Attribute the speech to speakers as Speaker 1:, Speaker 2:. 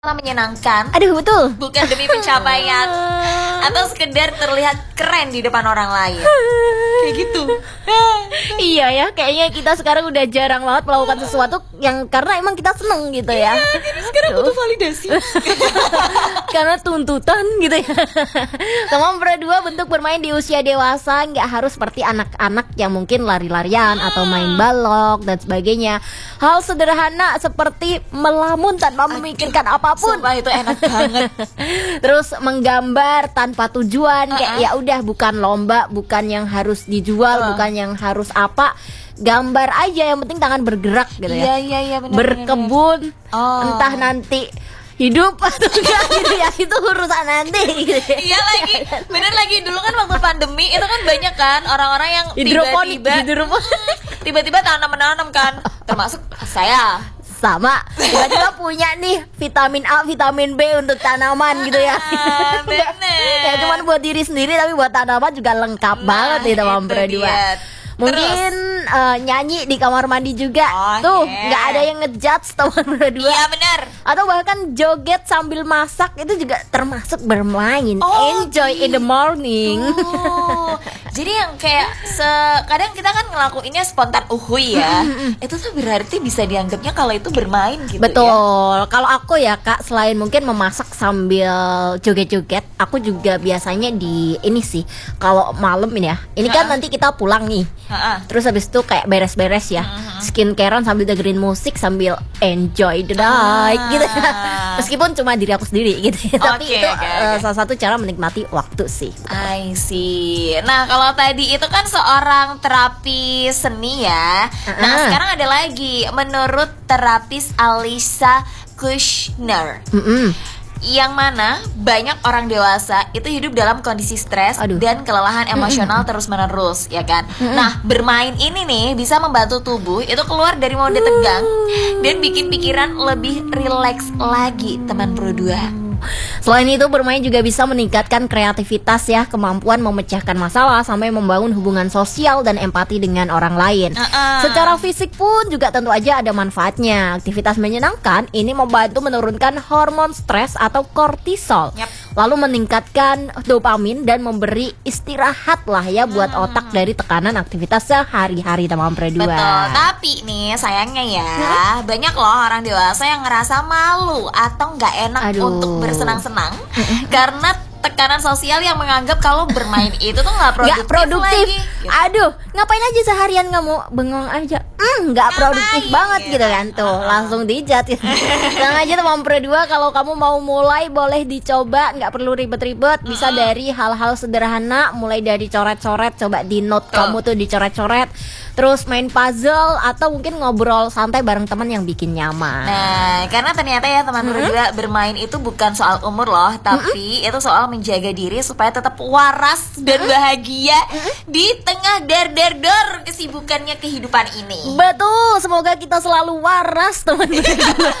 Speaker 1: menyenangkan,
Speaker 2: Aduh, betul.
Speaker 1: bukan demi pencapaian atau sekedar terlihat keren di depan orang lain. Kayak gitu.
Speaker 2: Iya ya, kayaknya kita sekarang udah jarang banget melakukan sesuatu yang karena emang kita seneng gitu ya.
Speaker 1: Jadi sekarang butuh validasi.
Speaker 2: Karena tuntutan gitu ya. Teman berdua bentuk bermain di usia dewasa nggak harus seperti anak-anak yang mungkin lari-larian atau main balok dan sebagainya. Hal sederhana seperti melamun tanpa memikirkan apapun.
Speaker 1: Sumpah itu enak banget.
Speaker 2: Terus menggambar tanpa tujuan, kayak ya udah, bukan lomba, bukan yang harus dijual, bukan yang harus apa. Gambar aja, yang penting tangan bergerak gitu ya.
Speaker 1: Iya benar.
Speaker 2: Berkebun,
Speaker 1: Oh.
Speaker 2: entah nanti hidup atau enggak gitu ya, itu urusan nanti gitu ya.
Speaker 1: Iya lagi, bener lagi. Dulu kan waktu pandemi itu kan banyak kan orang-orang yang
Speaker 2: Hidroponik.
Speaker 1: tiba-tiba tanam-menanam kan, termasuk saya.
Speaker 2: Sama, tiba-tiba punya nih vitamin A, vitamin B untuk tanaman gitu ya.
Speaker 1: Bener.
Speaker 2: Ya cuman buat diri sendiri, tapi buat tanaman juga lengkap banget nih teman
Speaker 1: itu
Speaker 2: berdua.
Speaker 1: dia.
Speaker 2: Mungkin nyanyi di kamar mandi juga.
Speaker 1: Oh,
Speaker 2: Tuh,
Speaker 1: yeah.
Speaker 2: nggak ada yang ngejudge teman berdua.
Speaker 1: Iya benar.
Speaker 2: Atau bahkan joget sambil masak, itu juga termasuk bermain.
Speaker 1: Oh,
Speaker 2: Enjoy in the morning.
Speaker 1: Jadi yang kayak kadang kita kan ngelakuinnya spontan uhui ya. Itu tuh berarti bisa dianggapnya kalau itu bermain gitu.
Speaker 2: Betul. Kalau aku ya Kak, selain mungkin memasak sambil joget-joget, aku juga biasanya di ini sih. Kalau malam ini ya, ini kan nanti kita pulang nih. Terus habis itu kayak beres-beres ya, skincarean sambil dengerin musik sambil enjoy the night gitu. Meskipun cuma diri aku sendiri gitu. Tapi itu salah satu cara menikmati waktu sih.
Speaker 1: I see. Nah kalau tadi itu kan seorang terapis seni ya. Nah sekarang ada lagi, menurut terapis Alisa Kushner, yang mana banyak orang dewasa itu hidup dalam kondisi stres dan kelelahan emosional terus-menerus, ya kan? Nah, bermain ini nih bisa membantu tubuh itu keluar dari mode tegang dan bikin pikiran lebih rileks lagi, teman Pro 2.
Speaker 2: Selain itu, bermain juga bisa meningkatkan kreativitas ya, kemampuan memecahkan masalah sampai membangun hubungan sosial dan empati dengan orang lain. Secara fisik pun juga tentu aja ada manfaatnya. Aktivitas menyenangkan ini membantu menurunkan hormon stres atau kortisol, lalu meningkatkan dopamin dan memberi istirahat lah ya buat otak dari tekanan aktivitas sehari-hari, teman berdua.
Speaker 1: Betul, tapi nih sayangnya ya, banyak loh orang dewasa yang ngerasa malu atau nggak enak untuk bersenang-senang karena tekanan sosial yang menganggap kalau bermain itu tuh nggak produktif lagi.
Speaker 2: Aduh, ngapain aja seharian kamu bengong aja? Nggak produktif banget gitu kan. Tuh, langsung dijat gitu. Tenang aja teman berdua, kalau kamu mau mulai boleh dicoba, nggak perlu ribet-ribet. Bisa dari hal-hal sederhana, mulai dari coret-coret, coba di note kamu tuh dicoret-coret. Terus main puzzle atau mungkin ngobrol santai bareng teman yang bikin nyaman.
Speaker 1: Nah, karena ternyata ya teman berdua, bermain itu bukan soal umur loh, tapi itu soal menjaga diri supaya tetap waras dan bahagia di tengah dar kesibukannya kehidupan ini.
Speaker 2: Betul, semoga kita selalu waras teman berdua.